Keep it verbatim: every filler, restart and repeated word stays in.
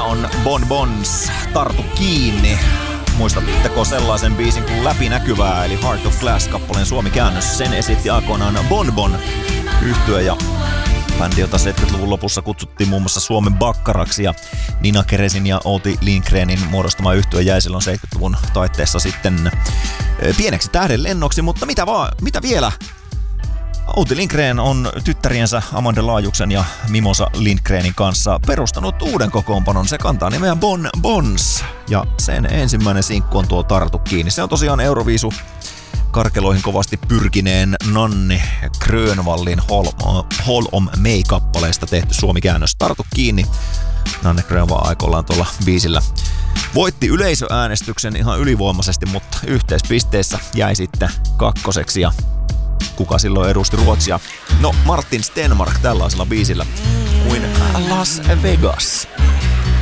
on Bon Bons, Tartu kiinni. Muistatteko sellaisen biisin kuin Läpinäkyvää, eli Heart of Glass-kappaleen suomikäännös? Sen esitti aikoinaan Bon Bon -yhtye ja bändi, jota seitsemänkymmentäluvun lopussa kutsuttiin muun muassa Suomen Bakkaraksi, ja Nina Keresin ja Outi Lindgrenin muodostama yhtye jäi silloin seitsemänkymmentäluvun taitteessa sitten pieneksi tähden lennoksi, mutta mitä, vaan, mitä vielä? Outi Lindgren on tyttäriensä Amanda Laajuksen ja Mimosa Lindgrenin kanssa perustanut uuden kokoonpanon. Se kantaa nimeä Bon Bons ja sen ensimmäinen sinkku on tuo Tartu kiinni. Se on tosiaan Euroviisu karkeloihin kovasti pyrkineen Nanni Grönvallin Hall, Hall of Me-kappaleesta tehty suomikäännös. Tartu kiinni. Nanne Grönvall aikoillaan tuolla biisillä voitti yleisöäänestyksen ihan ylivoimaisesti, mutta yhteispisteissä jäi sitten kakkoseksi, ja kuka silloin edusti Ruotsia? No, Martin Stenmark tällaisella biisillä kuin Las Vegas.